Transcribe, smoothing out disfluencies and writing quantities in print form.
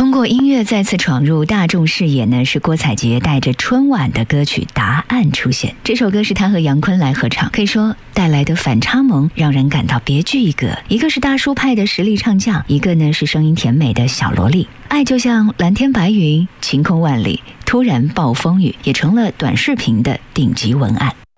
通过音乐再次闯入大众视野呢，是郭采洁带着春晚的歌曲《答案》出现。这首歌是她和杨坤来合唱，可以说带来的反差萌让人感到别具一格。一个是大叔派的实力唱将，一个呢是声音甜美的小萝莉。爱就像蓝天白云，晴空万里，突然暴风雨，也成了短视频的顶级文案。